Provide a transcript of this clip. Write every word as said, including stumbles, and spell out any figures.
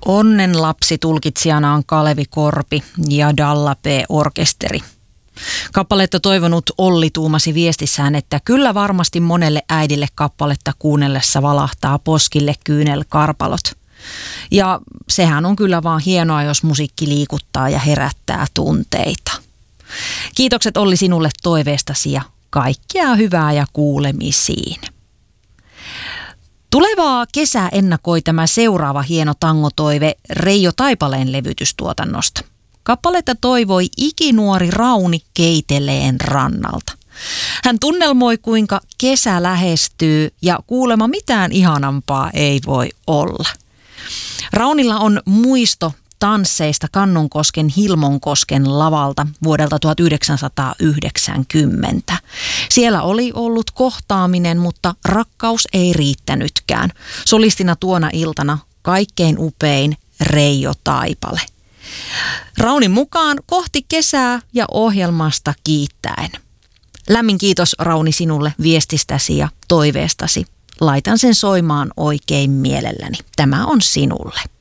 Onnen lapsi tulkitsijana on Kalevi Korpi ja Dalla P-orkesteri. Kappaletta toivonut Olli tuumasi viestissään, että kyllä varmasti monelle äidille kappaletta kuunnellessa valahtaa poskille kyynelkarpalot. Ja sehän on kyllä vaan hienoa, jos musiikki liikuttaa ja herättää tunteita. Kiitokset Olli sinulle toiveestasi ja kaikkea hyvää ja kuulemisiin. Tulevaa kesää ennakoi tämä seuraava hieno tangotoive Reijo Taipaleen levytystuotannosta. Kappaletta toivoi ikinuori Rauni Keiteleen rannalta. Hän tunnelmoi, kuinka kesä lähestyy ja kuulemma mitään ihanampaa ei voi olla. Raunilla on muisto tansseista Kannonkosken Hilmonkosken lavalta vuodelta tuhatyhdeksänsataayhdeksänkymmentä. Siellä oli ollut kohtaaminen, mutta rakkaus ei riittänytkään. Solistina tuona iltana kaikkein upein Reijo Taipale. Raunin mukaan kohti kesää ja ohjelmasta kiittäen. Lämmin kiitos Rauni sinulle viestistäsi ja toiveestasi. Laitan sen soimaan oikein mielelläni. Tämä on sinulle.